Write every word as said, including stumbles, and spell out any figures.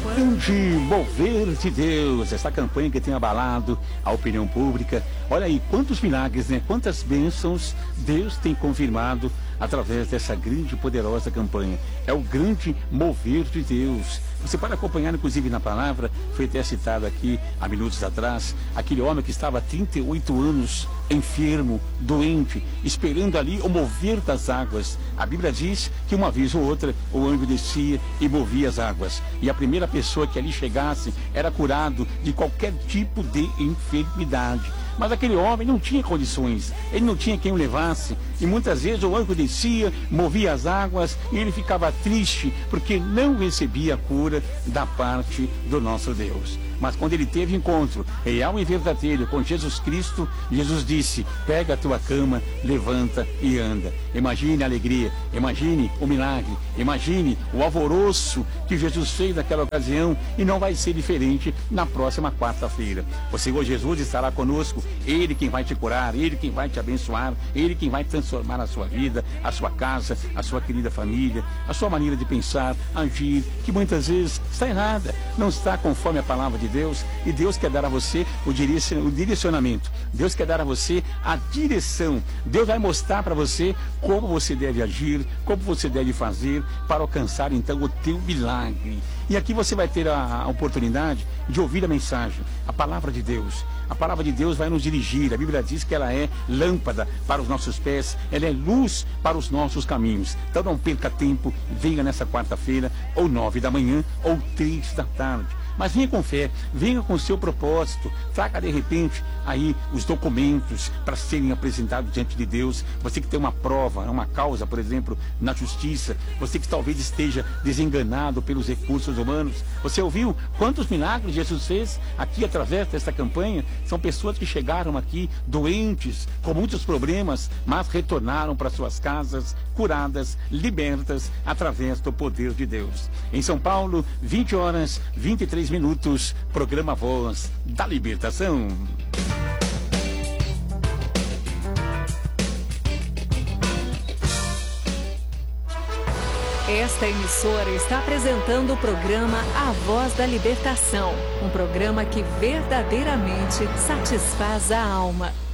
Grande mover de Deus, essa campanha que tem abalado a opinião pública. Olha aí, quantos milagres, né? Quantas bênçãos Deus tem confirmado através dessa grande e poderosa campanha. É o grande mover de Deus. Você pode acompanhar, inclusive, na palavra, foi até citado aqui há minutos atrás, aquele homem que estava há trinta e oito anos, enfermo, doente, esperando ali o mover das águas. A Bíblia diz que uma vez ou outra o anjo descia e movia as águas. E a primeira pessoa que ali chegasse era curado de qualquer tipo de enfermidade. Mas aquele homem não tinha condições, ele não tinha quem o levasse. E muitas vezes o anjo descia, movia as águas e ele ficava triste porque não recebia a cura da parte do nosso Deus. Mas quando ele teve encontro real e verdadeiro com Jesus Cristo, Jesus disse: pega a tua cama, levanta e anda. Imagine a alegria, imagine o milagre, imagine o alvoroço que Jesus fez naquela ocasião, e não vai ser diferente na próxima quarta-feira. O Senhor Jesus estará conosco, Ele quem vai te curar, Ele quem vai te abençoar, Ele quem vai transformar a sua vida, a sua casa, a sua querida família, a sua maneira de pensar, agir, que muitas vezes está errada, não está conforme a palavra de Deus. E Deus quer dar a você o direcionamento, Deus quer dar a você a direção. Deus vai mostrar para você como você deve agir, como você deve fazer para alcançar então o teu milagre. E aqui você vai ter a, a oportunidade de ouvir a mensagem, a palavra de Deus. A palavra de Deus vai nos dirigir. A Bíblia diz que ela é lâmpada para os nossos pés, ela é luz para os nossos caminhos. Então não perca tempo, venha nessa quarta-feira, ou nove da manhã, ou três da tarde. Mas venha com fé, venha com o seu propósito, traga de repente aí os documentos para serem apresentados diante de Deus. Você que tem uma prova, uma causa, por exemplo, na justiça, você que talvez esteja desenganado pelos recursos humanos. Você ouviu quantos milagres Jesus fez aqui através dessa campanha? São pessoas que chegaram aqui doentes, com muitos problemas, mas retornaram para suas casas, curadas, libertas, através do poder de Deus. Em São Paulo, vinte horas, vinte e três minutos, programa Voz da Libertação. Esta emissora está apresentando o programa A Voz da Libertação, um programa que verdadeiramente satisfaz a alma.